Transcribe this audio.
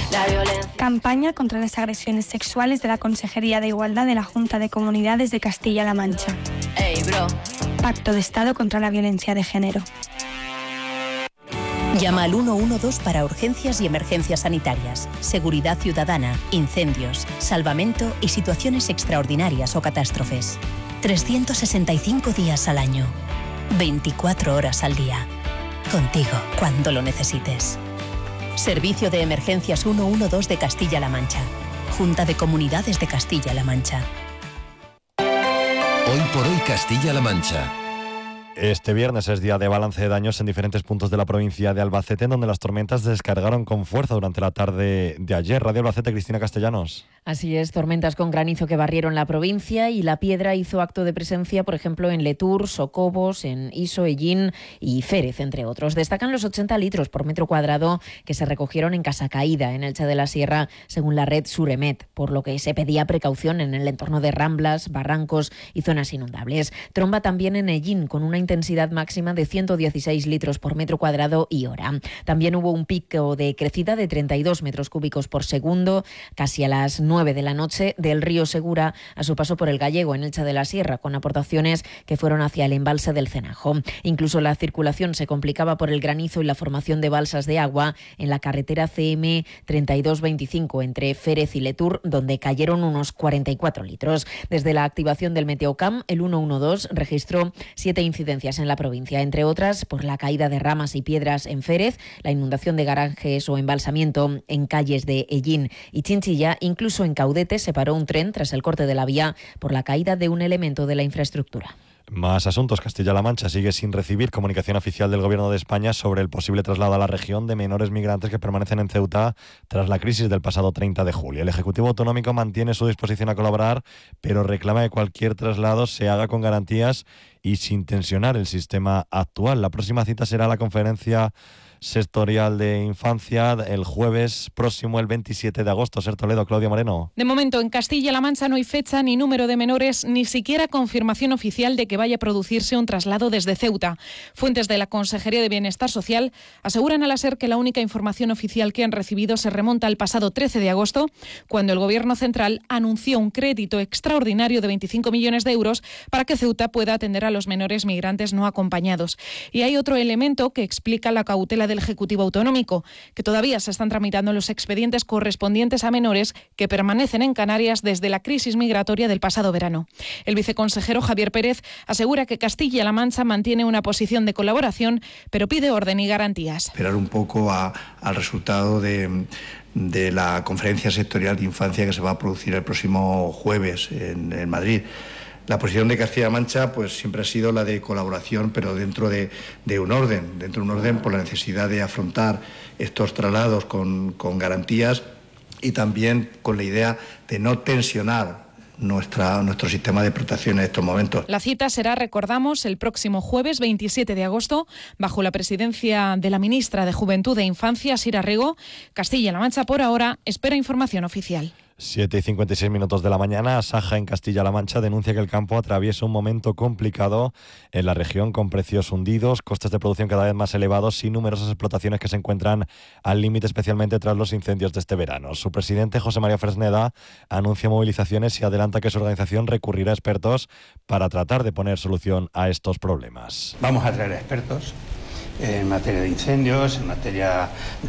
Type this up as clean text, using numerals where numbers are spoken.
Campaña contra las agresiones sexuales de la Consejería de Igualdad de la Junta de Comunidades de Castilla-La Mancha. Pacto de Estado contra la violencia de género. Llama al 112 para urgencias y emergencias sanitarias, seguridad ciudadana, incendios, salvamento y situaciones extraordinarias o catástrofes. 365 días al año, 24 horas al día. Contigo cuando lo necesites. Servicio de Emergencias 112 de Castilla-La Mancha. Junta de Comunidades de Castilla-La Mancha. Hoy por hoy Castilla-La Mancha. Este viernes es día de balance de daños en diferentes puntos de la provincia de Albacete, donde las tormentas descargaron con fuerza durante la tarde de ayer. Radio Albacete, Cristina Castellanos. Así es, tormentas con granizo que barrieron la provincia y la piedra hizo acto de presencia, por ejemplo, en Letur, Socobos, en Iso, Ellín y Férez, entre otros. Destacan los 80 litros por metro cuadrado que se recogieron en Casacaída, en Elche de la Sierra, según la red Suremet, por lo que se pedía precaución en el entorno de ramblas, barrancos y zonas inundables. Tromba también en Ellín, con una intensidad máxima de 116 litros por metro cuadrado y hora. También hubo un pico de crecida de 32 metros cúbicos por segundo, casi a las 9 de la noche, del río Segura a su paso por el Gallego, en Elche de la Sierra, con aportaciones que fueron hacia el embalse del Cenajo. Incluso la circulación se complicaba por el granizo y la formación de balsas de agua en la carretera CM 3225 entre Férez y Letur, donde cayeron unos 44 litros. Desde la activación del Meteocam, el 112 registró 7 incidencias en la provincia, entre otras por la caída de ramas y piedras en Férez, la inundación de garajes o embalsamiento en calles de Ellín y Chinchilla. Incluso en Caudete se paró un tren tras el corte de la vía por la caída de un elemento de la infraestructura. Más asuntos. Castilla-La Mancha sigue sin recibir comunicación oficial del Gobierno de España sobre el posible traslado a la región de menores migrantes que permanecen en Ceuta tras la crisis del pasado 30 de julio. El Ejecutivo Autonómico mantiene su disposición a colaborar, pero reclama que cualquier traslado se haga con garantías y sin tensionar el sistema actual. La próxima cita será la conferencia sectorial de infancia el jueves próximo, el 27 de agosto. Ser Toledo, Claudia Moreno. De momento, en Castilla-La Mancha no hay fecha ni número de menores, ni siquiera confirmación oficial de que vaya a producirse un traslado desde Ceuta. Fuentes de la Consejería de Bienestar Social aseguran a la SER que la única información oficial que han recibido se remonta al pasado 13 de agosto, cuando el Gobierno central anunció un crédito extraordinario de 25 millones de euros para que Ceuta pueda atender a los menores migrantes no acompañados. Y hay otro elemento que explica la cautela del Ejecutivo Autonómico, que todavía se están tramitando los expedientes correspondientes a menores que permanecen en Canarias desde la crisis migratoria del pasado verano. El viceconsejero Javier Pérez asegura que Castilla-La Mancha mantiene una posición de colaboración, pero pide orden y garantías. Esperar un poco al resultado de la conferencia sectorial de infancia que se va a producir el próximo jueves en Madrid. La posición de Castilla-La Mancha pues siempre ha sido la de colaboración, pero dentro de un orden por la necesidad de afrontar estos traslados con garantías y también con la idea de no tensionar nuestro sistema de protección en estos momentos. La cita será, recordamos, el próximo jueves 27 de agosto, bajo la presidencia de la ministra de Juventud e Infancia, Sira Rego. Castilla-La Mancha, por ahora, espera información oficial. 7:56 de la mañana. Asaja, en Castilla-La Mancha, denuncia que el campo atraviesa un momento complicado en la región, con precios hundidos, costes de producción cada vez más elevados y numerosas explotaciones que se encuentran al límite, especialmente tras los incendios de este verano. Su presidente, José María Fresneda, anuncia movilizaciones y adelanta que su organización recurrirá a expertos para tratar de poner solución a estos problemas. Vamos a traer a expertos en materia de incendios, en materia